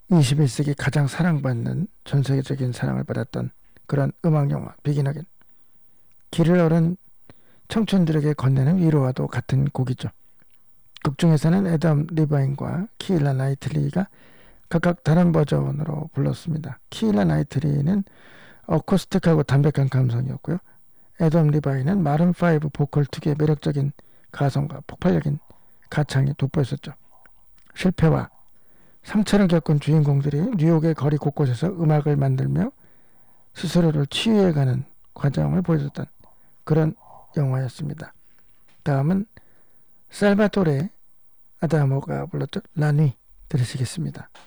21세기 가장 사랑받는 전 세계적인 사랑을 받았던 그런 음악영화 비긴 어게인. 길을 잃은 청춘들에게 건네는 위로와도 같은 곡이죠. 극 중에서는 애덤 리바인과 키일라 나이틀리가 각각 다른 버전으로 불렀습니다. 키일라 나이틀리는 어쿠스틱하고 담백한 감성이었고요. 애덤 리바인은 마룬5 보컬 특유의 매력적인 가성과 폭발적인 가창이 돋보였었죠. 실패와 상처를 겪은 주인공들이 뉴욕의 거리 곳곳에서 음악을 만들며 스스로를 치유해가는 과정을 보여줬던 그런 영화였습니다. 다음은 살바토레 아다모가 불렀던 라뉘 들으시겠습니다.